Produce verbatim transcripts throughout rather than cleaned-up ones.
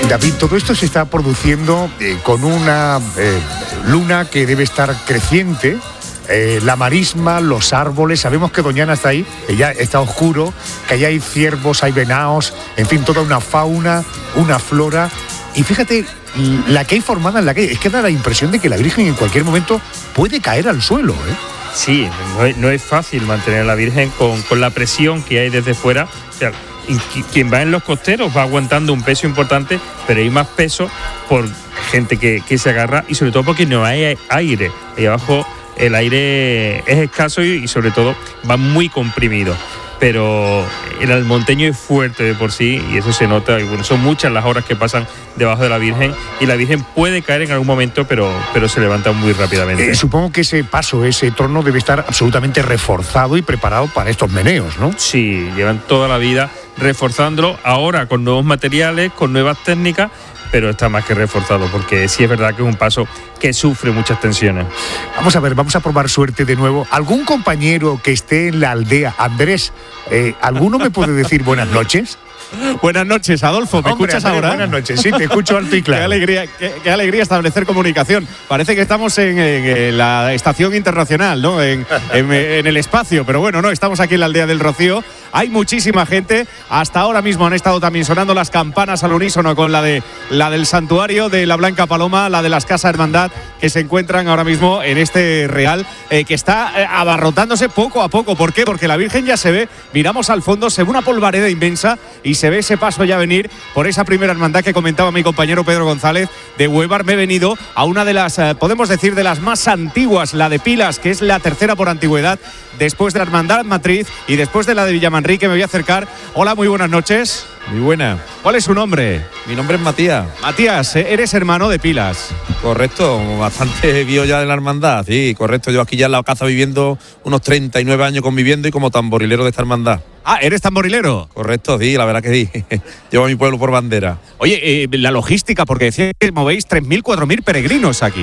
David, todo esto se está produciendo eh, con una eh, luna que debe estar creciente. Eh, la marisma, los árboles, sabemos que Doñana está ahí, que ya está oscuro, que allá hay ciervos, hay venados, en fin, toda una fauna, una flora. Y fíjate, la que hay formada en la calle, es que da la impresión de que la Virgen en cualquier momento puede caer al suelo, ¿eh? Sí, no es, no es fácil mantener a la Virgen con, con la presión que hay desde fuera. O sea, quien va en los costeros va aguantando un peso importante, pero hay más peso por gente que, que se agarra y sobre todo porque no hay aire. Ahí abajo el aire es escaso y, y sobre todo va muy comprimido. Pero el almonteño es fuerte de por sí y eso se nota. Y bueno, son muchas las horas que pasan debajo de la Virgen y la Virgen puede caer en algún momento, pero, pero se levanta muy rápidamente. Eh, supongo que ese paso, ese trono debe estar absolutamente reforzado y preparado para estos meneos, ¿no? Sí, llevan toda la vida reforzándolo, ahora con nuevos materiales, con nuevas técnicas, pero está más que reforzado, porque sí es verdad que es un paso que sufre muchas tensiones. Vamos a ver, vamos a probar suerte de nuevo. ¿Algún compañero que esté en la aldea, Andrés, eh, alguno me puede decir buenas noches? Buenas noches, Adolfo, ¿me Hombre, escuchas Andrés, ahora? Buenas noches, sí, te escucho alto y claro. Qué alegría, qué, qué alegría establecer comunicación. Parece que estamos en, en, en la estación internacional, ¿no? En, en, en el espacio, pero bueno, no, estamos aquí en la aldea del Rocío. Hay muchísima gente. Hasta ahora mismo han estado también sonando las campanas al unísono con la de la del santuario de la Blanca Paloma, la de las Casas Hermandad, que se encuentran ahora mismo en este real, eh, que está eh, abarrotándose poco a poco. ¿Por qué? Porque la Virgen ya se ve, miramos al fondo, se ve una polvareda inmensa y se ve ese paso ya venir por esa primera hermandad que comentaba mi compañero Pedro González de Huevar. Me he venido a una de las, eh, podemos decir, de las más antiguas, la de Pilas, que es la tercera por antigüedad, después de la hermandad matriz y después de la de Villamanrique. Me voy a acercar. Hola, muy buenas noches. Muy buena. ¿Cuál es su nombre? Mi nombre es Matías. Matías, eres hermano de Pilas. Correcto, bastante viejo ya de la hermandad, sí, correcto. Yo aquí ya en la casa viviendo unos treinta y nueve años conviviendo y como tamborilero de esta hermandad. Ah, ¿eres tamborilero? Correcto, sí, la verdad que sí. Llevo a mi pueblo por bandera. Oye, eh, la logística, porque decía que movéis tres mil, cuatro mil peregrinos aquí.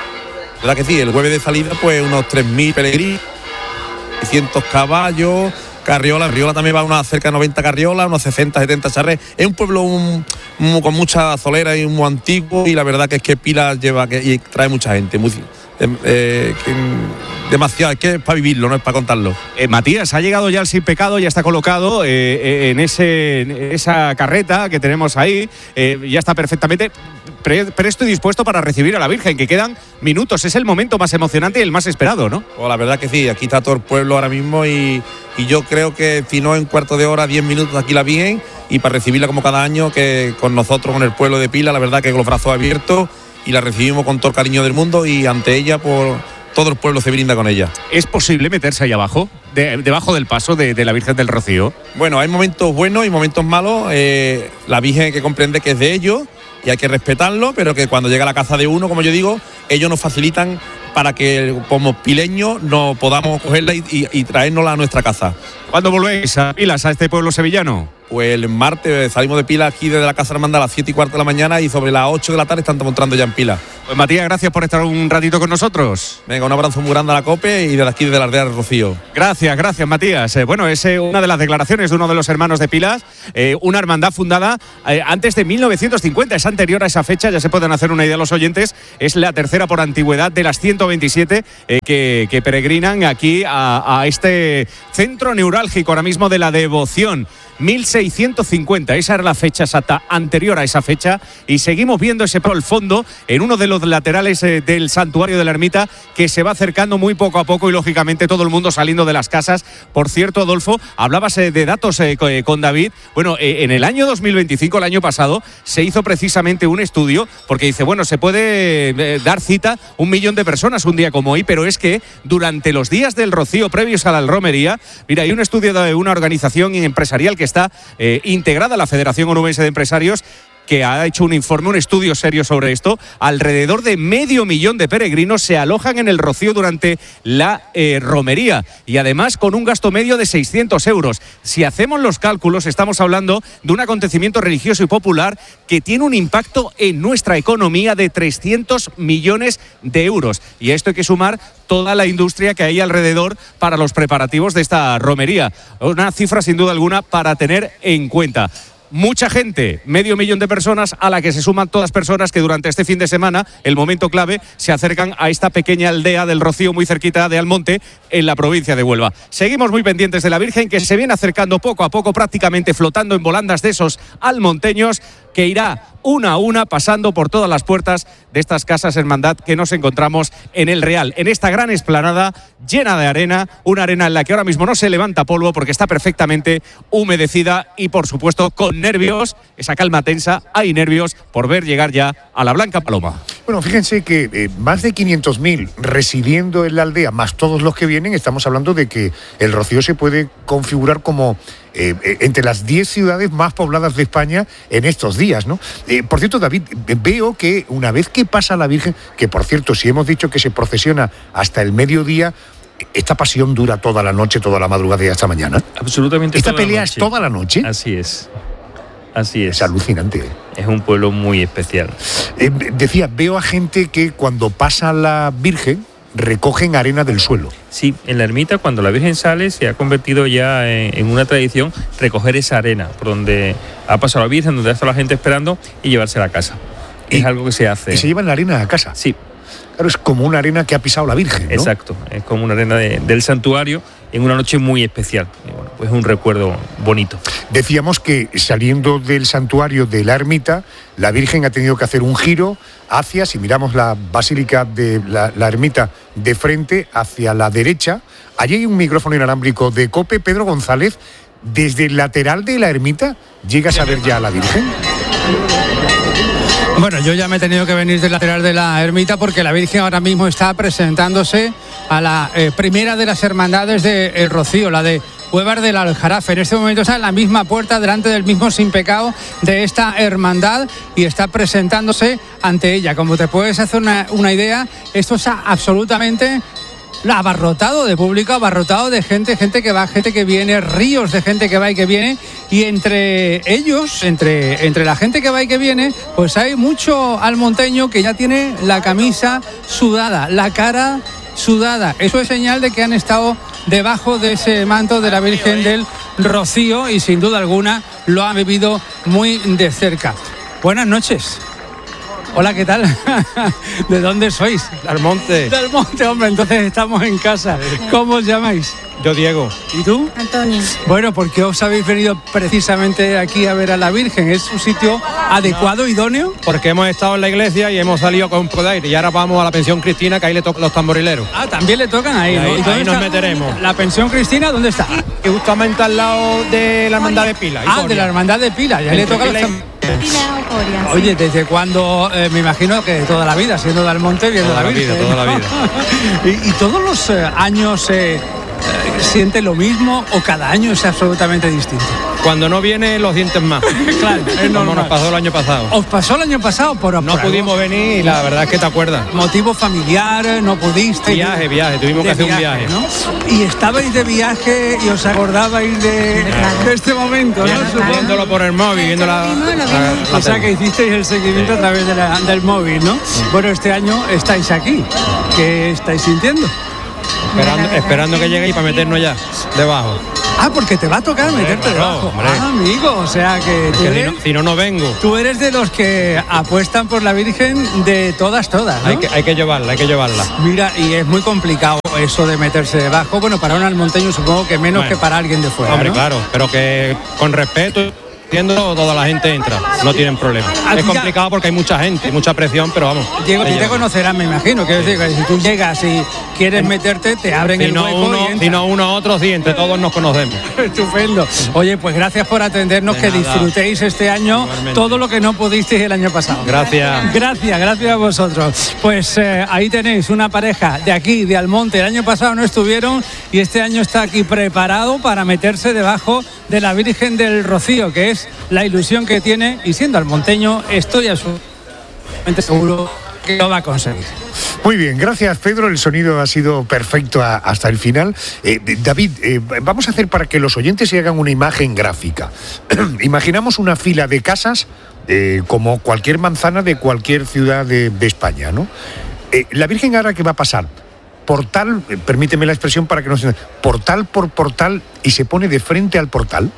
La verdad que sí, el jueves de salida pues unos tres mil peregrinos, seiscientos caballos, carriolas. Riola también va a unas cerca de noventa carriolas, unos sesenta, setenta charres. Es un pueblo un, un, con mucha solera y muy antiguo y la verdad que es que Pilas lleva que, y trae mucha gente. Muy, eh, que, demasiado, es que es para vivirlo, no es para contarlo. Eh, Matías, ha llegado ya el Sin Pecado, ya está colocado eh, en, ese, en esa carreta que tenemos ahí, eh, ya está perfectamente pre, presto y dispuesto para recibir a la Virgen, que quedan minutos, es el momento más emocionante y el más esperado, ¿no? Pues la verdad que sí, aquí está todo el pueblo ahora mismo y, y yo creo que si no en cuarto de hora, diez minutos aquí la Virgen y para recibirla como cada año, que con nosotros, con el pueblo de Pilas, la verdad que con los brazos abiertos y la recibimos con todo el cariño del mundo y ante ella por todo el pueblo se brinda con ella. ¿Es posible meterse ahí abajo, de, debajo del paso de, de la Virgen del Rocío? Bueno, hay momentos buenos y momentos malos. Eh, la Virgen que comprende que es de ellos y hay que respetarlo, pero que cuando llega a la casa de uno, como yo digo, ellos nos facilitan para que como pileños no podamos cogerla y, y, y traérnosla a nuestra casa. ¿Cuándo volvéis a Pilas, a este pueblo sevillano? Pues el martes salimos de Pilas aquí desde la Casa Hermandad a las siete y cuarto de la mañana y sobre las ocho de la tarde están entrando ya en Pilas. Pues Matías, gracias por estar un ratito con nosotros. Venga, un abrazo muy grande a la COPE y desde aquí desde la aldea del Rocío. Gracias, gracias Matías. Eh, bueno, es eh, una de las declaraciones de uno de los hermanos de Pilas, eh, una hermandad fundada eh, antes de mil novecientos cincuenta, es anterior a esa fecha, ya se pueden hacer una idea los oyentes, es la tercera por antigüedad de las ciento veintisiete eh, que, que peregrinan aquí a, a este centro neurálgico ahora mismo de la devoción. mil seiscientos cincuenta, esa era la fecha exacta anterior a esa fecha y seguimos viendo ese por el fondo en uno de los laterales eh, del santuario de la ermita que se va acercando muy poco a poco y lógicamente todo el mundo saliendo de las casas. Por cierto, Adolfo, hablabas eh, de datos eh, con David. Bueno, eh, en el año dos mil veinticinco, el año pasado, se hizo precisamente un estudio porque dice, bueno, se puede eh, dar cita un millón de personas un día como hoy, pero es que durante los días del Rocío previos a la romería, mira, hay un estudio de una organización empresarial que está eh, integrada a la Federación Onubense de Empresarios que ha hecho un informe, un estudio serio sobre esto. Alrededor de medio millón de peregrinos se alojan en el Rocío durante la eh, romería y además con un gasto medio de seiscientos euros. Si hacemos los cálculos, estamos hablando de un acontecimiento religioso y popular que tiene un impacto en nuestra economía de trescientos millones de euros. Y a esto hay que sumar toda la industria que hay alrededor para los preparativos de esta romería. Una cifra sin duda alguna para tener en cuenta. mucha gente, medio millón de personas, a la que se suman todas personas que durante este fin de semana, el momento clave, se acercan a esta pequeña aldea del Rocío, muy cerquita de Almonte, en la provincia de Huelva. Seguimos muy pendientes de la Virgen, que se viene acercando poco a poco, prácticamente flotando en volandas de esos almonteños, que irá una a una pasando por todas las puertas de estas casas hermandad que nos encontramos en el Real, en esta gran explanada llena de arena, una arena en la que ahora mismo no se levanta polvo porque está perfectamente humedecida y, por supuesto, con nervios, esa calma tensa, hay nervios por ver llegar ya a la Blanca Paloma. Bueno, fíjense que eh, más de quinientos mil residiendo en la aldea, más todos los que vienen, estamos hablando de que el Rocío se puede configurar como eh, eh, entre las diez ciudades más pobladas de España en estos días, ¿no? Eh, por cierto, David, veo que una vez que pasa la Virgen, que por cierto, si hemos dicho que se procesiona hasta el mediodía, esta pasión dura toda la noche, toda la madrugada y hasta mañana. Absolutamente. ¿Esta toda pelea la es toda la noche? Así es. Así es. Es alucinante. Es un pueblo muy especial. Eh, decía, veo a gente que cuando pasa la Virgen recogen arena del suelo. Sí, en la ermita cuando la Virgen sale se ha convertido ya en, en una tradición recoger esa arena por donde ha pasado la Virgen, donde ha estado la gente esperando y llevársela a casa. Y, es algo que se hace. ¿Y se llevan la arena a casa? Sí. Claro, es como una arena que ha pisado la Virgen, ¿no? Exacto, es como una arena de, del santuario en una noche muy especial. Y bueno, pues es un recuerdo bonito. Decíamos que saliendo del santuario de la ermita, la Virgen ha tenido que hacer un giro hacia, si miramos la basílica de la, la ermita de frente, hacia la derecha. Allí hay un micrófono inalámbrico de COPE. Pedro González, desde el lateral de la ermita, ¿llegas a ver ya a la Virgen? Bueno, yo ya me he tenido que venir del lateral de la ermita porque la Virgen ahora mismo está presentándose a la eh, primera de las hermandades de El Rocío, la de Huevar del Aljarafe. En este momento está en la misma puerta, delante del mismo sin pecado de esta hermandad, y está presentándose ante ella. Como te puedes hacer una, una idea, esto está absolutamente abarrotado de público, abarrotado de gente, gente que va, gente que viene, ríos de gente que va y que viene, y entre ellos, entre, entre la gente que va y que viene, pues hay mucho almonteño que ya tiene la camisa sudada, la cara sudada. Eso es señal de que han estado debajo de ese manto de la Virgen del Rocío y sin duda alguna lo han vivido muy de cerca. Buenas noches. Hola, ¿qué tal? ¿De dónde sois? De Almonte. De Almonte, hombre, entonces estamos en casa. ¿Cómo os llamáis? Yo, Diego. ¿Y tú? Antonio. Bueno, ¿por qué os habéis venido precisamente aquí a ver a la Virgen? ¿Es un sitio adecuado, idóneo? Porque hemos estado en la iglesia y hemos salido con un poco de aire. Y ahora vamos a la pensión Cristina, que ahí le tocan los tamborileros. Ah, también le tocan ahí, ¿no? Ahí, ¿Y dónde ahí nos está? meteremos. ¿La pensión Cristina dónde está? Y justamente al lado de la hermandad de Pila. Ah, de la hermandad de Pila. Ya le toca los tam- Oye, ¿desde cuándo? Eh, me imagino que toda la vida, siendo de Almonte, viendo Toda la la Virgen. vida, toda la ¿no? y, y todos los eh, años eh, eh, siente lo mismo o cada año es absolutamente distinto. Cuando no viene, los dientes más. Claro, es Como normal. nos pasó el año pasado. ¿Os pasó el año pasado? Por, No por pudimos algo? venir y la verdad es que te acuerdas. Motivo familiar, no pudiste. Viaje, viaje, tuvimos que hacer un viaje. ¿no? Y estabais de viaje y os acordabais de, de este momento, ¿no? Supongo. Viéndolo por el móvil, viendo la, la- la O sea tele. que hicisteis el seguimiento a través de la- del móvil, ¿no? Bueno, este año estáis aquí. ¿Qué estáis sintiendo? Esperando, esperando que llegue y para meternos ya debajo. Ah, porque te va a tocar meterte claro, debajo. hombre. Ah, amigo, o sea que tú Que si eres, no, si no, no vengo. tú eres de los que apuestan por la Virgen de todas, todas, ¿no? Hay que, hay que llevarla, hay que llevarla. Mira, y es muy complicado eso de meterse debajo. Bueno, para un almonteño supongo que menos Bueno. que para alguien de fuera, Hombre, ¿no? claro, pero que con respeto, entiendo, toda la gente entra, no tienen problema. Ah, Es ya. complicado porque hay mucha gente, mucha presión, pero vamos. Diego, se tú te lleva. conocerás, me imagino. Quiero decir, que si tú llegas y quieres meterte, te abren Si el no, hueco uno, y si entras. no uno a otro, sí, entre todos nos conocemos. Estupendo. Oye, pues gracias por atendernos, De que nada. disfrutéis este año Igualmente. todo lo que no pudisteis el año pasado. Gracias. Gracias, gracias a vosotros. Pues eh, ahí tenéis una pareja de aquí, de Almonte. El año pasado no estuvieron y este año está aquí preparado para meterse debajo de la Virgen del Rocío, que es la ilusión que tiene, y siendo almonteño estoy absolutamente seguro que lo va a conseguir. Muy bien, gracias Pedro, el sonido ha sido perfecto a- hasta el final. Eh, David, eh, vamos a hacer para que los oyentes se hagan una imagen gráfica. Imaginamos una fila de casas eh, como cualquier manzana de cualquier ciudad de, de España, ¿no? Eh, la Virgen ahora que va a pasar portal, eh, permíteme la expresión para que no se... portal por portal y se pone de frente al portal.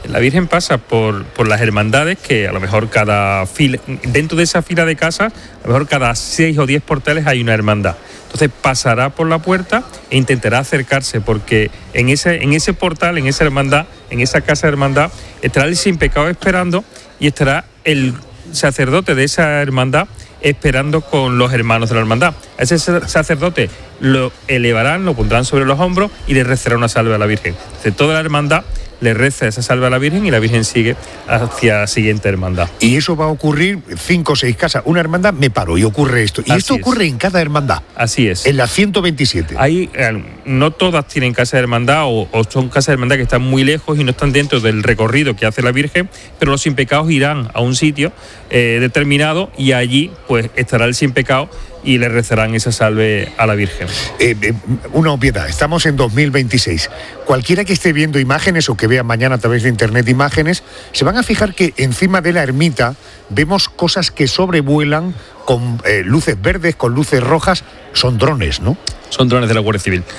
La Virgen pasa por, por las hermandades, que a lo mejor cada fila, dentro de esa fila de casas, a lo mejor cada seis o diez portales hay una hermandad. Entonces pasará por la puerta e intentará acercarse, porque en ese, en ese portal, en esa hermandad, en esa casa de hermandad, estará el sin pecado esperando y estará el sacerdote de esa hermandad esperando con los hermanos de la hermandad. A ese sacerdote lo elevarán, lo pondrán sobre los hombros y le rezará una salve a la Virgen. Entonces, toda la hermandad le reza esa salve a la Virgen y la Virgen sigue hacia la siguiente hermandad. Y eso va a ocurrir cinco o seis casas. Una hermandad, me paro y ocurre esto. Y Así esto es. ocurre en cada hermandad. Así es. En la ciento veintisiete. Hay, eh, no todas tienen casa de hermandad o, o son casas de hermandad que están muy lejos y no están dentro del recorrido que hace la Virgen, pero los sin pecados irán a un sitio eh, determinado y allí pues estará el sin pecado y le rezarán esa salve a la Virgen. Eh, eh, una obviedad, estamos en dos mil veintiséis. Cualquiera que esté viendo imágenes o que vea mañana a través de internet imágenes, se van a fijar que encima de la ermita vemos cosas que sobrevuelan con eh, luces verdes, con luces rojas. Son drones, ¿no? Son drones de la Guardia Civil.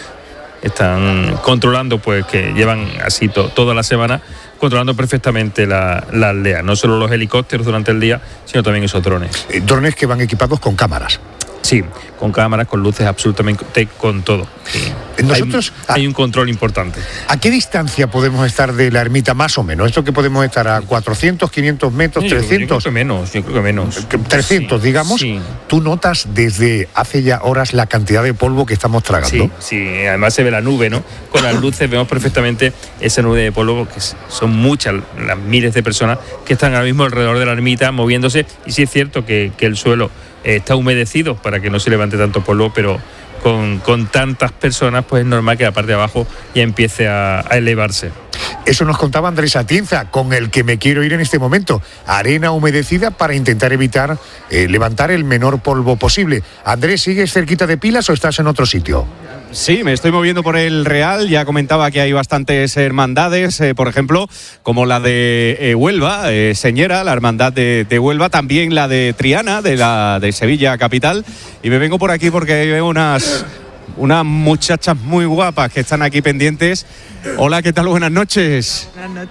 Están controlando, pues que llevan así to, toda la semana, controlando perfectamente la, la aldea. No solo los helicópteros durante el día, sino también esos drones. Eh, drones que van equipados con cámaras. Sí, con cámaras, con luces, absolutamente con todo. Sí. Nosotros, hay, hay un control importante. ¿A qué distancia podemos estar de la ermita más o menos? ¿Esto que podemos estar a cuatrocientos, quinientos metros, Yo creo- trescientos? Yo creo que menos, yo creo que menos. trescientos, Sí, digamos. Sí. ¿Tú notas desde hace ya horas la cantidad de polvo que estamos tragando? Sí, sí, además se ve la nube, ¿no? Con las luces vemos perfectamente esa nube de polvo, que son muchas, las miles de personas que están ahora mismo alrededor de la ermita moviéndose. Y sí es cierto que, que el suelo eh, está humedecido para que no se levante tanto polvo, pero con, con tantas personas, pues es normal que la parte de abajo ya empiece a, a elevarse. Eso nos contaba Andrés Atienza, con el que me quiero ir en este momento. Arena humedecida para intentar evitar eh, levantar el menor polvo posible. Andrés, ¿sigues cerquita de Pilas o estás en otro sitio? Sí, me estoy moviendo por el Real. Ya comentaba que hay bastantes hermandades, eh, por ejemplo, como la de eh, Huelva, eh, Señera, la hermandad de, de Huelva, también la de Triana, de la de Sevilla capital. Y me vengo por aquí porque veo unas, unas muchachas muy guapas que están aquí pendientes. Hola, ¿qué tal? Buenas noches. Buenas noches.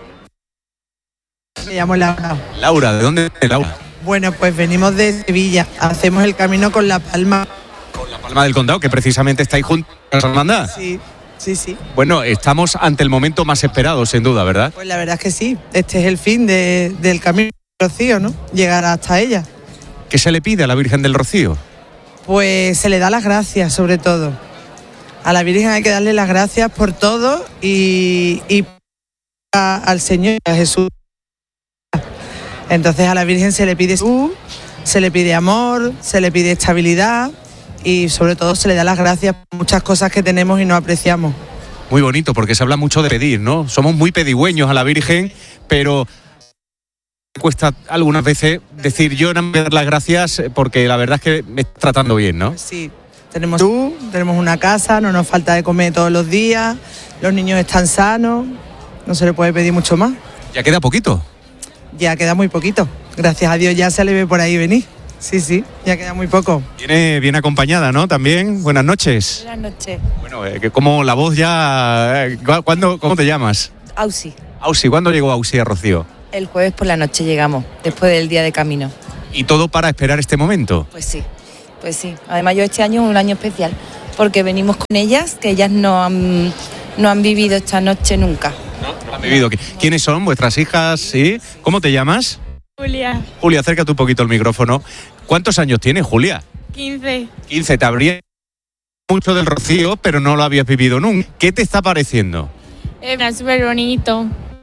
Me llamo Laura. Laura, ¿de dónde es Laura? Bueno, pues venimos de Sevilla. Hacemos el camino con La Palma. La Palma del Condado, que precisamente estáis juntos a la hermandad. Sí, sí, sí. Bueno, estamos ante el momento más esperado, sin duda, ¿verdad? Pues la verdad es que sí. Este es el fin de- del camino del Rocío, ¿no? Llegar hasta ella. ¿Qué se le pide a la Virgen del Rocío? Pues se le da las gracias, sobre todo. A la Virgen hay que darle las gracias por todo y, y a- al Señor, a Jesús. Entonces a la Virgen se le pide salud, se le pide amor, se le pide estabilidad y sobre todo se le da las gracias por muchas cosas que tenemos y no apreciamos. Muy bonito, porque se habla mucho de pedir, ¿no? Somos muy pedigüeños a la Virgen, pero cuesta algunas veces decir yo no me voy a dar las gracias porque la verdad es que me está tratando bien, ¿no? Sí, tenemos salud, tenemos una casa, no nos falta de comer todos los días, los niños están sanos, no se le puede pedir mucho más. Ya queda poquito. Ya queda muy poquito. Gracias a Dios ya se le ve por ahí venir. Sí, sí, ya queda muy poco. Viene bien acompañada, ¿no? También, buenas noches. Buenas noches. Bueno, eh, que como la voz ya... eh, ¿cu- ¿cuándo, ¿Cómo te llamas? Ausi. Ausi, ¿cuándo llegó Ausi a Rocío? El jueves por la noche llegamos, después del día de camino. Y todo para esperar este momento. Pues sí, pues sí. Además yo este año es un año especial, porque venimos con ellas, que ellas no han, no han vivido esta noche nunca. ¿Han vivido? ¿Quiénes son vuestras hijas? ¿Sí? ¿Cómo te llamas? Julia, Julia, acércate un poquito el micrófono. ¿Cuántos años tienes, Julia? quince. quince, te habría mucho del Rocío, pero no lo habías vivido nunca. ¿Qué te está pareciendo? Es súper bonito.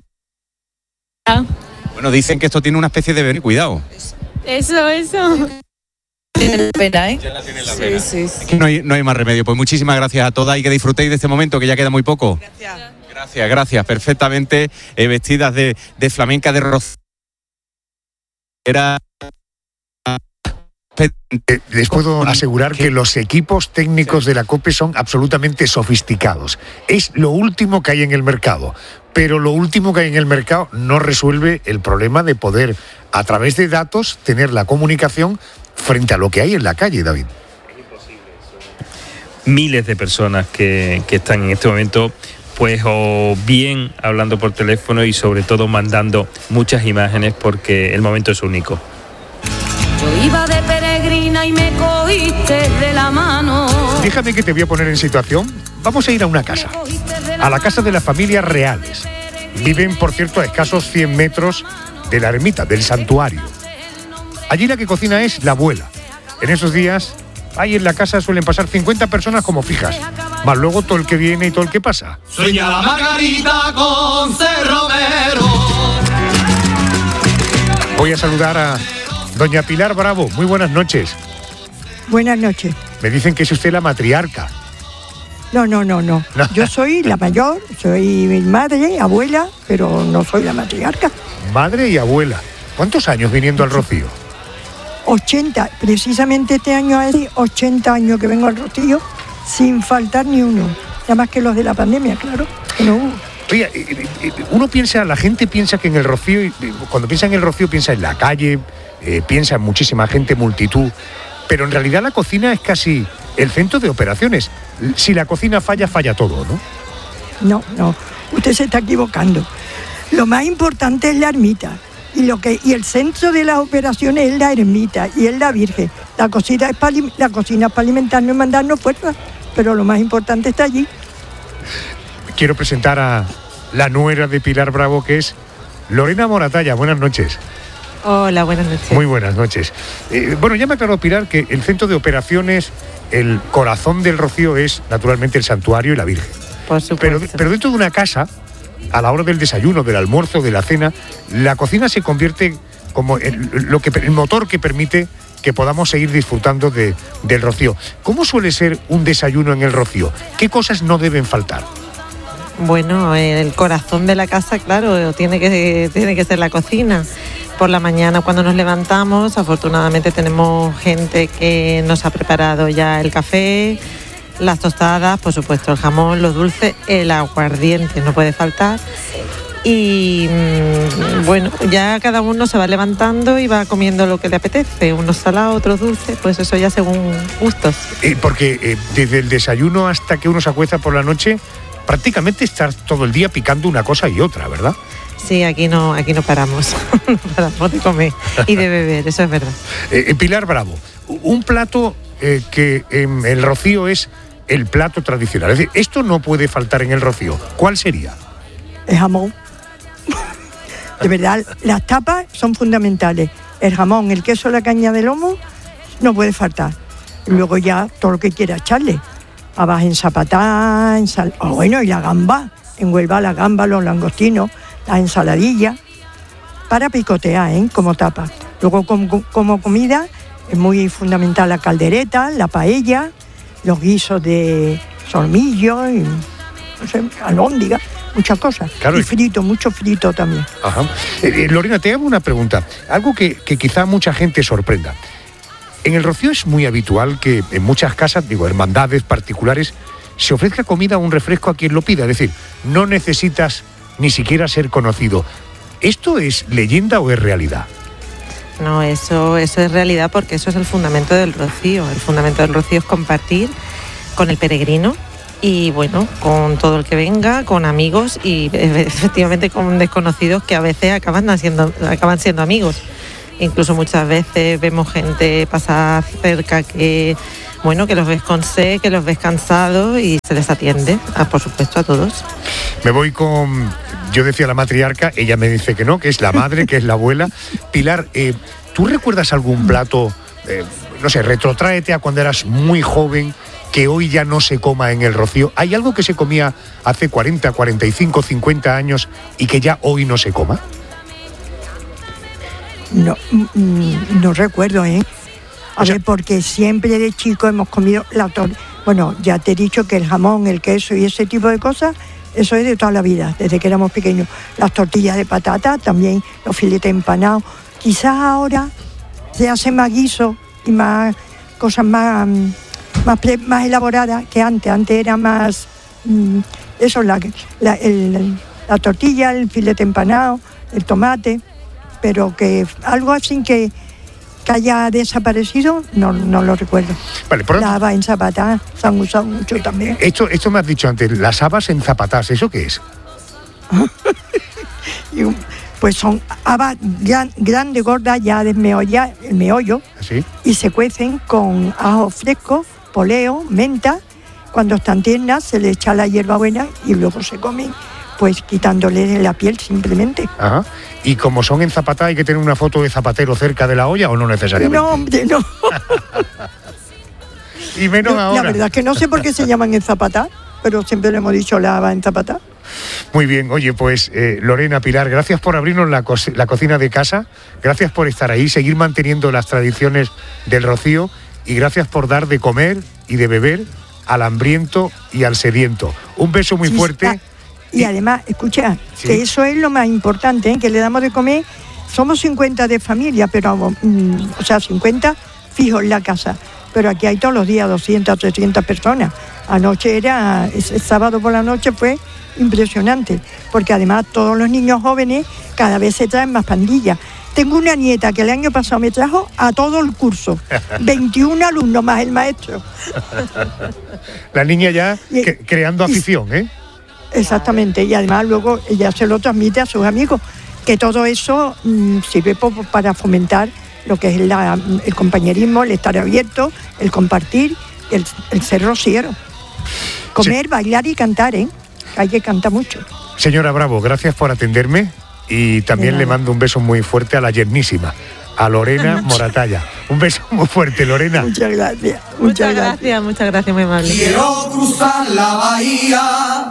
Bueno, dicen que esto tiene una especie de ven- cuidado. Eso, eso. Tiene pena, ¿eh? Ya la tienes la Sí, pena. sí, sí. Es que no hay, no hay más remedio. Pues muchísimas gracias a todas y que disfrutéis de este momento, que ya queda muy poco. Gracias. Gracias, gracias. Perfectamente eh, vestidas de, de flamenca de Rocío. Era... Eh, les puedo asegurar que los equipos técnicos de la COPE son absolutamente sofisticados. Es lo último que hay en el mercado, pero lo último que hay en el mercado no resuelve el problema de poder, a través de datos, tener la comunicación frente a lo que hay en la calle, David. Miles de personas que, que están en este momento pues o bien hablando por teléfono y sobre todo mandando muchas imágenes porque el momento es único. Yo iba de peregrina y me cogiste de la mano. Déjame que te voy a poner en situación. Vamos a ir a una casa, a la casa de las familias reales. Viven, por cierto, a escasos cien metros de la ermita, del santuario. Allí la que cocina es la abuela. En esos días, ahí en la casa suelen pasar cincuenta personas como fijas, más luego todo el que viene y todo el que pasa. Sueña la margarita con cerromero. Voy a saludar a doña Pilar Bravo. Muy buenas noches. Buenas noches. Me dicen que es usted la matriarca. No, no, no, no. Yo soy la mayor, soy mi madre, abuela, pero no soy la matriarca. Madre y abuela. ¿Cuántos años viniendo al Rocío? ochenta. Precisamente este año hace ochenta años que vengo al Rocío sin faltar ni uno. Nada más que los de la pandemia, claro, que no hubo. Oye, uno piensa, la gente piensa que en el Rocío, cuando piensa en el Rocío piensa en la calle, eh, piensa en muchísima gente, multitud, pero en realidad la cocina es casi el centro de operaciones. Si la cocina falla, falla todo, ¿no? No, no, usted se está equivocando. Lo más importante es la ermita y lo que y el centro de las operaciones es la ermita y es la Virgen. La cocina es para la cocina es para alimentarnos y mandarnos fuerza, pero lo más importante está allí. Quiero presentar a la nuera de Pilar Bravo, que es Lorena Moratalla. Buenas noches. Hola, buenas noches. Muy buenas noches. Eh, bueno, ya me aclaró Pilar que el centro de operaciones, el corazón del Rocío es naturalmente el santuario y la Virgen. Por supuesto. Pero, pero dentro de una casa, a la hora del desayuno, del almuerzo, de la cena, la cocina se convierte como el, lo que, el motor que permite que podamos seguir disfrutando de, del Rocío. ¿Cómo suele ser un desayuno en el Rocío? ¿Qué cosas no deben faltar? Bueno, el corazón de la casa, claro, tiene que, tiene que ser la cocina. Por la mañana cuando nos levantamos, afortunadamente tenemos gente que nos ha preparado ya el café, las tostadas, por supuesto el jamón, los dulces, el aguardiente no puede faltar. Y bueno, ya cada uno se va levantando y va comiendo lo que le apetece, unos salados, otros dulces, pues eso ya según gustos. Eh, porque eh, desde el desayuno hasta que uno se acuesta por la noche, prácticamente estás todo el día picando una cosa y otra, ¿verdad? Sí, aquí no, aquí no paramos, no paramos de comer y de beber, eso es verdad. Eh, Pilar Bravo, un plato eh, que en el Rocío es el plato tradicional, es decir, esto no puede faltar en el Rocío. ¿Cuál sería? El jamón. De verdad, las tapas son fundamentales. El jamón, el queso, la caña de lomo, no puede faltar. Y luego ya todo lo que quiera echarle. Habas en zapatá, en sal... oh, bueno, y la gamba. En Huelva la gamba, los langostinos, las ensaladillas. Para picotear, ¿eh? Como tapa. Luego como, como comida es muy fundamental la caldereta, la paella, los guisos de solmillo, y, no sé, albóndiga. Muchas cosas. Claro. Y frito, mucho frito también. Ajá. Eh, Lorena, te hago una pregunta. Algo que, que quizá mucha gente sorprenda. En el Rocío es muy habitual que en muchas casas, digo, hermandades particulares, se ofrezca comida o un refresco a quien lo pida. Es decir, no necesitas ni siquiera ser conocido. ¿Esto es leyenda o es realidad? No, eso, eso es realidad porque eso es el fundamento del Rocío. El fundamento del Rocío es compartir con el peregrino. Y bueno, con todo el que venga, con amigos y efectivamente con desconocidos que a veces acaban siendo, acaban siendo amigos. Incluso muchas veces vemos gente pasar cerca que, bueno, que los ves con sed, que los ves cansados y se les atiende, a, por supuesto, a todos. Me voy con, yo decía la matriarca, ella me dice que no, que es la madre, que es la abuela. Pilar, eh, ¿tú recuerdas algún plato, eh, no sé, retrótraete a cuando eras muy joven, que hoy ya no se coma en el Rocío? ¿Hay algo que se comía hace cuarenta, cuarenta y cinco, cincuenta años y que ya hoy no se coma? No, no recuerdo, ¿eh? A o sea, ver, porque siempre de chico hemos comido la tortilla. Bueno, ya te he dicho que el jamón, el queso y ese tipo de cosas, eso es de toda la vida, desde que éramos pequeños. Las tortillas de patata, también los filetes empanados. Quizás ahora se hace más guiso y más cosas más... Más, más elaborada que antes, antes era más, mmm, eso, la, la, el, la tortilla, el filete empanado, el tomate, pero que algo así que, que haya desaparecido, no, no lo recuerdo. Vale, por Las habas en Zapatá se han usado mucho también. Esto, esto me has dicho antes, las habas en Zapatás, ¿eso qué es? Y un- pues son habas gran, grandes, gordas, ya desmeolla, el meollo, ¿Sí? y se cuecen con ajo fresco, poleo, menta. Cuando están tiernas se le echa la hierbabuena y luego se comen, pues quitándole la piel simplemente. Ajá. Y como son en Zapatá, ¿hay que tener una foto de zapatero cerca de la olla o no necesariamente? No, hombre, no. Y menos No, ahora. La verdad es que no sé por qué se llaman en Zapatá, pero siempre le hemos dicho la haba en Zapatá. Muy bien, oye, pues eh, Lorena, Pilar, gracias por abrirnos la, co- la cocina de casa, gracias por estar ahí, seguir manteniendo las tradiciones del Rocío y gracias por dar de comer y de beber al hambriento y al sediento. Un beso muy Sí, fuerte. está. Y además, escucha, Sí. que eso es lo más importante, ¿eh? Que le damos de comer. Somos cincuenta de familia, pero, mm, o sea, cincuenta fijos en la casa. Pero aquí hay todos los días doscientas, trescientas personas. Anoche era, ese sábado por la noche fue impresionante, porque además todos los niños jóvenes cada vez se traen más pandillas. Tengo una nieta que el año pasado me trajo a todo el curso, veintiún alumnos más el maestro. La niña ya Y- que- creando y- afición, ¿eh? Exactamente, y además luego ella se lo transmite a sus amigos, que todo eso mm, sirve po- para fomentar lo que es la- el compañerismo, el estar abierto, el compartir, el, el ser rociero. Comer, bailar y cantar, ¿eh? Hay que cantar mucho. Señora Bravo, gracias por atenderme y también De le nada. mando un beso muy fuerte a la yernísima, a Lorena Moratalla. Un beso muy fuerte, Lorena. Muchas gracias. Muchas, Muchas gracias. gracias, muchas gracias, muy amable. Quiero cruzar la bahía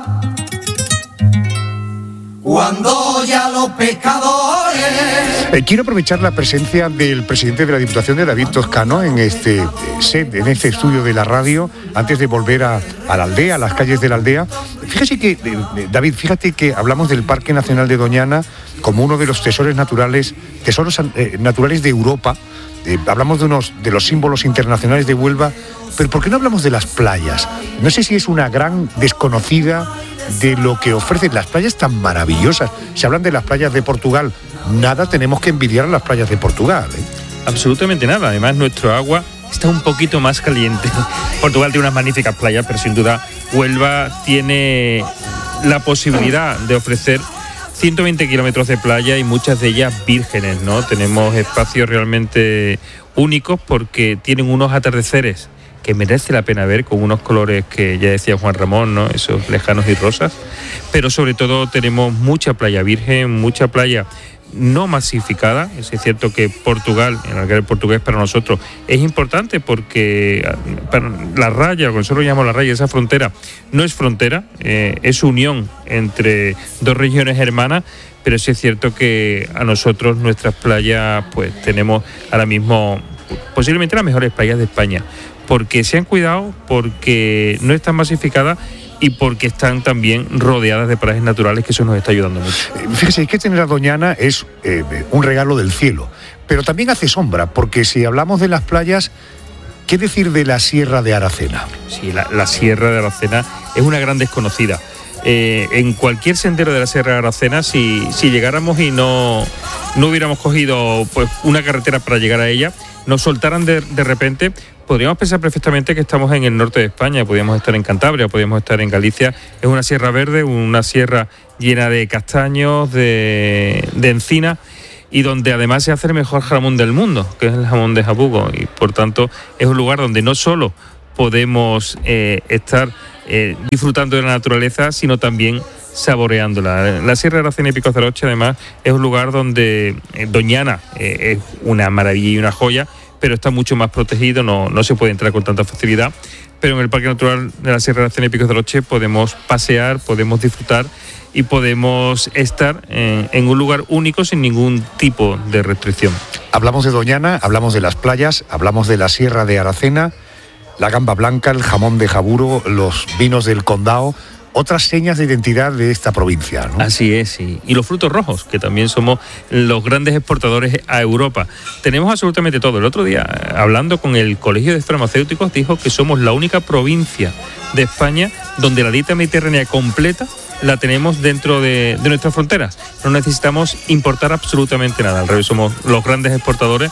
cuando ya los pescadores. Eh, quiero aprovechar la presencia del presidente de la Diputación de David Toscano en este eh, set, en este estudio de la radio, antes de volver a, a la aldea, a las calles de la aldea. Fíjese que, eh, eh, David, fíjate que hablamos del Parque Nacional de Doñana como uno de los tesoros naturales, tesoros eh, naturales de Europa. Eh, hablamos de unos de los símbolos internacionales de Huelva, pero ¿por qué no hablamos de las playas? No sé si es una gran desconocida de lo que ofrecen las playas tan maravillosas. Se hablan de las playas de Portugal. Nada tenemos que envidiar a las playas de Portugal, ¿eh? Absolutamente nada. Además, nuestro agua está un poquito más caliente. Portugal tiene unas magníficas playas, pero sin duda Huelva tiene la posibilidad de ofrecer ciento veinte kilómetros de playa y muchas de ellas vírgenes, ¿no? Tenemos espacios realmente únicos porque tienen unos atardeceres que merece la pena ver, con unos colores que ya decía Juan Ramón, ¿no? Esos lejanos y rosas. Pero sobre todo tenemos mucha playa virgen, mucha playa no masificada. Es cierto que Portugal, en el portugués para nosotros, es importante porque para la raya, lo que nosotros llamamos la raya, esa frontera, no es frontera, eh, es unión entre dos regiones hermanas, pero sí es cierto que a nosotros nuestras playas, pues tenemos ahora mismo posiblemente las mejores playas de España, porque se han cuidado, porque no están masificadas y porque están también rodeadas de parajes naturales, que eso nos está ayudando mucho. Eh, Fíjese, es que tener a Doñana es eh, un regalo del cielo, pero también hace sombra, porque si hablamos de las playas, ¿qué decir de la Sierra de Aracena? Sí, la, la Sierra de Aracena es una gran desconocida. Eh, en cualquier sendero de la Sierra de Aracena, si, si llegáramos y no, no hubiéramos cogido pues una carretera para llegar a ella, nos soltaran de, de repente, podríamos pensar perfectamente que estamos en el norte de España, podríamos estar en Cantabria, podríamos estar en Galicia. Es una sierra verde, una sierra llena de castaños, de, de encina, y donde además se hace el mejor jamón del mundo, que es el jamón de Jabugo, y por tanto es un lugar donde no solo podemos eh, estar eh, disfrutando de la naturaleza, sino también saboreándola. La Sierra de Aracena y Pico Zaroche, además, es un lugar donde eh, Doñana eh, es una maravilla y una joya, pero está mucho más protegido, no, no se puede entrar con tanta facilidad. Pero en el Parque Natural de la Sierra de Aracena y Pico Zaroche podemos pasear, podemos disfrutar y podemos estar en, en un lugar único sin ningún tipo de restricción. Hablamos de Doñana, hablamos de las playas, hablamos de la Sierra de Aracena, la gamba blanca, el jamón de Jaburo, los vinos del Condado, otras señas de identidad de esta provincia, ¿no? Así es, sí. Y los frutos rojos, que también somos los grandes exportadores a Europa. Tenemos absolutamente todo. El otro día, hablando con el Colegio de Farmacéuticos, dijo que somos la única provincia de España donde la dieta mediterránea completa la tenemos dentro de, de nuestras fronteras. No necesitamos importar absolutamente nada. Al revés, somos los grandes exportadores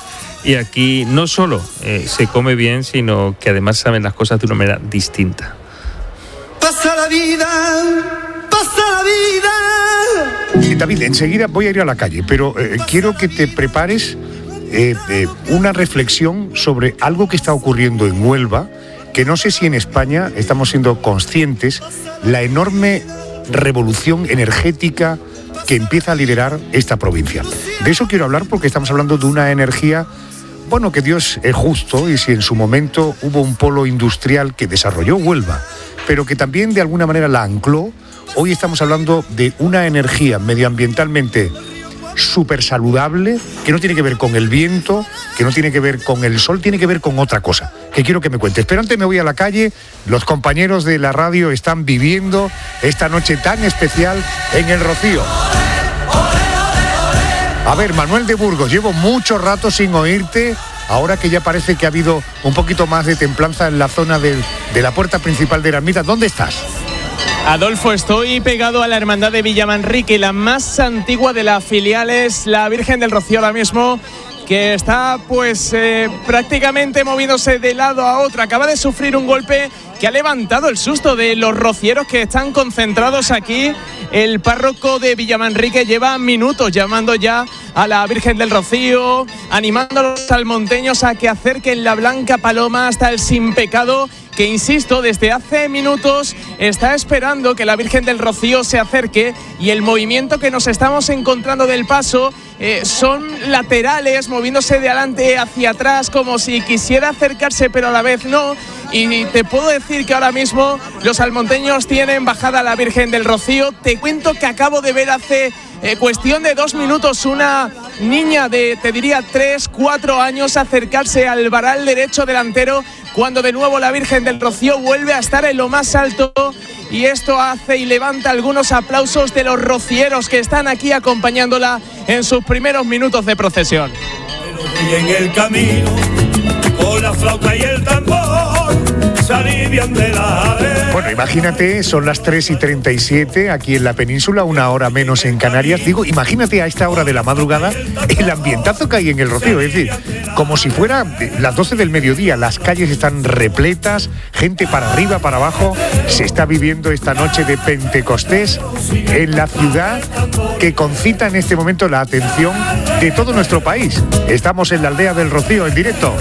y aquí no solo eh, se come bien, sino que además saben las cosas de una manera distinta. Pasa la vida, pasa la vida. Sí, David, enseguida voy a ir a la calle, pero eh, quiero que te prepares eh, eh, una reflexión sobre algo que está ocurriendo en Huelva, que no sé si en España estamos siendo conscientes, la enorme revolución energética que empieza a liderar esta provincia. De eso quiero hablar porque estamos hablando de una energía, bueno, que Dios es justo, y si en su momento hubo un polo industrial que desarrolló Huelva, pero que también de alguna manera la ancló, hoy estamos hablando de una energía medioambientalmente súper saludable, que no tiene que ver con el viento, que no tiene que ver con el sol, tiene que ver con otra cosa, que quiero que me cuentes. Pero antes me voy a la calle, los compañeros de la radio están viviendo esta noche tan especial en El Rocío. A ver, Manuel de Burgos, llevo mucho rato sin oírte, ahora que ya parece que ha habido un poquito más de templanza en la zona del, de la puerta principal de la ermita. ¿Dónde estás? Adolfo, estoy pegado a la Hermandad de Villamanrique, la más antigua de las filiales, la Virgen del Rocío ahora mismo, que está pues eh, prácticamente moviéndose de lado a otro. Acaba de sufrir un golpe que ha levantado el susto de los rocieros que están concentrados aquí. El párroco de Villamanrique lleva minutos llamando ya a la Virgen del Rocío, animando a los salmonteños a que acerquen la Blanca Paloma hasta el Sin Pecado, que insisto, desde hace minutos está esperando que la Virgen del Rocío se acerque, y el movimiento que nos estamos encontrando del paso eh, son laterales, moviéndose de adelante hacia atrás como si quisiera acercarse pero a la vez no. Y te puedo decir que ahora mismo los salmonteños tienen bajada a la Virgen del Rocío. Te cuento que acabo de ver hace eh, cuestión de dos minutos una niña de, te diría, tres, cuatro años acercarse al varal derecho delantero, cuando de nuevo la Virgen del Rocío vuelve a estar en lo más alto, y esto hace y levanta algunos aplausos de los rocieros que están aquí acompañándola en sus primeros minutos de procesión. Y en el camino, con la flauta y el tambor, se alivian de la... Bueno, imagínate, son las tres y treinta y siete aquí en la península, una hora menos en Canarias. Digo, imagínate a esta hora de la madrugada el ambientazo que hay en El Rocío, es decir, como si fuera las doce del mediodía, las calles están repletas, gente para arriba, para abajo. Se está viviendo esta noche de Pentecostés en la ciudad que concita en este momento la atención de todo nuestro país. Estamos en la aldea del Rocío en directo.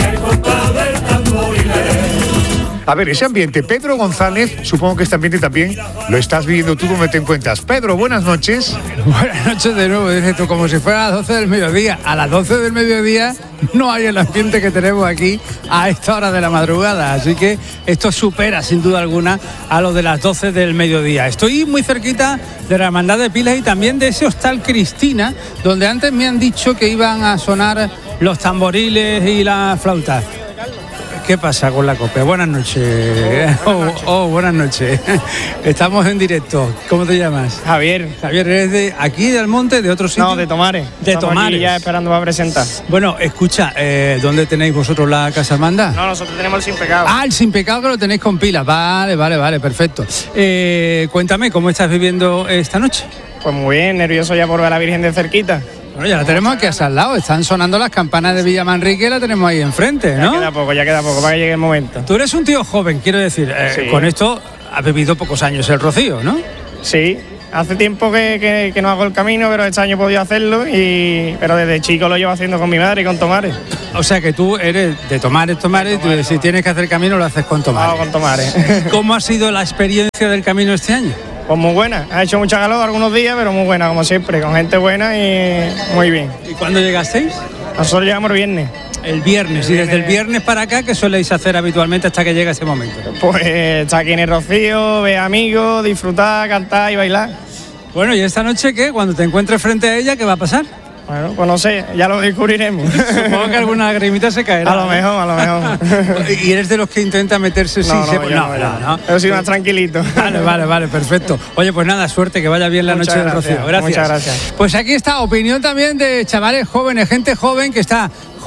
A ver, ese ambiente, Pedro González, supongo que este ambiente también lo estás viviendo tú, ¿cómo te encuentras? Pedro, buenas noches. Buenas noches de nuevo, dices tú, como si fuera a las doce del mediodía. A las doce del mediodía no hay el ambiente que tenemos aquí a esta hora de la madrugada, así que esto supera sin duda alguna a lo de las doce del mediodía. Estoy muy cerquita de la Hermandad de Pilas y también de ese hostal Cristina, donde antes me han dicho que iban a sonar los tamboriles y las flautas. ¿Qué pasa con la copia? Buenas noches. Oh, oh, buenas noches. Estamos en directo. ¿Cómo te llamas? Javier. Javier, ¿eres de aquí, de Almonte, de otro sitio? No, de Tomares. De Estamos Tomares. aquí ya esperando para presentar. Bueno, escucha, eh, ¿dónde tenéis vosotros la Casa Hermandad? No, nosotros tenemos el Sin Pecado. Ah, el Sin Pecado, que lo tenéis con pilas. Vale, vale, vale, perfecto. Eh, cuéntame, ¿cómo estás viviendo esta noche? Pues muy bien, nervioso ya por ver a la Virgen de cerquita. Bueno, ya la tenemos aquí al lado, están sonando las campanas de Villamanrique, la tenemos ahí enfrente, ¿no? Ya queda poco, ya queda poco para que llegue el momento. Tú eres un tío joven, quiero decir, eh, Sí. con esto has vivido pocos años el Rocío, ¿no? Sí, hace tiempo que, que, que no hago el camino, pero este año he podido hacerlo, y pero desde chico lo llevo haciendo con mi madre y con Tomares. O sea que tú eres de Tomares, Tomares, y tú, si tienes que hacer camino lo haces con Tomares. Hago con Tomares. ¿Cómo ha sido la experiencia del camino este año? Pues muy buena, ha hecho mucha calor algunos días, pero muy buena, como siempre, con gente buena y muy bien. ¿Y cuándo llegasteis? Nosotros llegamos el viernes. El viernes, y desde el viernes para acá, ¿qué soléis hacer habitualmente hasta que llega ese momento? Pues estar aquí en el Rocío, ver amigos, disfrutar, cantar y bailar. Bueno, ¿y esta noche qué? Cuando te encuentres frente a ella, ¿qué va a pasar? Bueno, pues no sé, ya lo descubriremos. Supongo que alguna lagrimita se caerá. A lo mejor, a lo mejor. ¿Y eres de los que intenta meterse sin No, no, se... yo no, no, no, no. Yo soy más tranquilito. Vale, vale, vale, perfecto. Oye, pues nada, suerte, que vaya bien la Muchas noche del gracias, Rocío. Gracias. muchas gracias. Pues aquí está, opinión también de chavales jóvenes, gente joven que está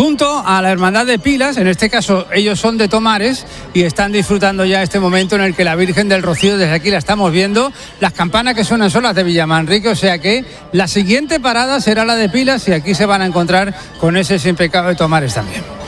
junto a la Hermandad de Pilas. En este caso ellos son de Tomares y están disfrutando ya este momento en el que la Virgen del Rocío, desde aquí la estamos viendo. Las campanas que suenan son las de Villamanrique, o sea que la siguiente parada será la de Pilas y aquí se van a encontrar con ese sin pecado de Tomares también.